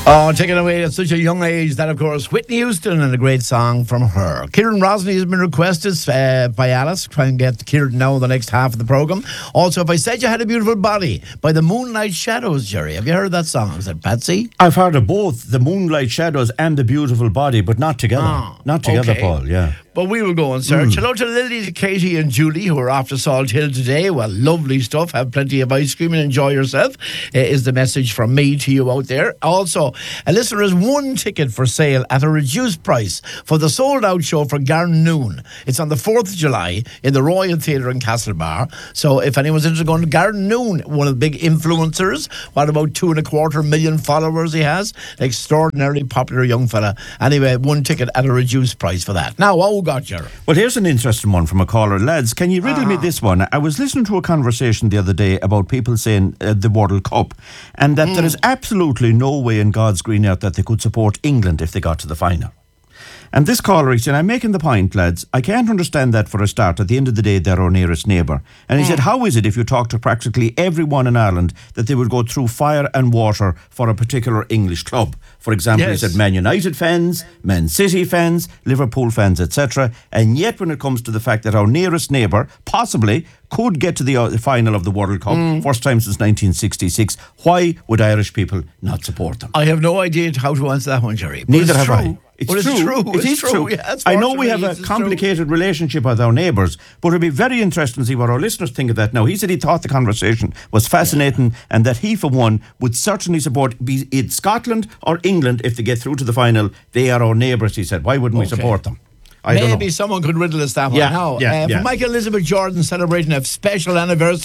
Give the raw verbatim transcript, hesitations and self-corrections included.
Oh, taken away at such a young age. That, of course, Whitney Houston and a great song from her. Kieran Rosny has been requested uh, by Alice. Try and get Kieran now in the next half of the programme. Also, If I Said You Had a Beautiful Body by the Moonlight Shadows, Jerry. Have you heard that song? Is that Patsy? I've heard of both the Moonlight Shadows and the Beautiful Body, but not together. Oh, not together, okay. Paul, yeah. But we will go on, sir. Mm. Hello to Lily, to Katie and Julie, who are off to Salt Hill today. Well, lovely stuff. Have plenty of ice cream and enjoy yourself, uh, is the message from me to you out there. Also, a listener has one ticket for sale at a reduced price for the sold-out show for Garn Noon. It's on the fourth of July in the Royal Theatre in Castlebar. So if anyone's interested in going to Garn Noon, one of the big influencers, what about two and a quarter million followers he has? Extraordinarily popular young fella. Anyway, one ticket at a reduced price for that. Now, what we got, Jerry? Well, here's an interesting one from a caller. Lads, can you riddle uh-huh. me this one? I was listening to a conversation the other day about people saying uh, the World Cup, and that mm. there is absolutely no way in God's green earth that they could support England if they got to the final. And this caller, he said, I'm making the point, lads, I can't understand that for a start. At the end of the day, they're our nearest neighbour. And he mm. said, how is it if you talk to practically everyone in Ireland that they would go through fire and water for a particular English club? For example, yes. he said Man United fans, Man City fans, Liverpool fans, et cetera. And yet when it comes to the fact that our nearest neighbour possibly could get to the uh, final of the World Cup, mm. first time since nineteen sixty-six, why would Irish people not support them? I have no idea how to answer that one, Jerry. Neither have true. I. It's well, true. It's true. It it's is true. true. Yeah, I know we have a complicated true. relationship with our neighbours, but it'd be very interesting to see what our listeners think of that now. He said he thought the conversation was fascinating yeah. and that he, for one, would certainly support be it Scotland or England if they get through to the final. They are our neighbours, he said. Why wouldn't okay. we support them? I Maybe someone could riddle us that one. Yeah, now, yeah, uh, yeah. For Michael Elizabeth Jordan celebrating a special anniversary.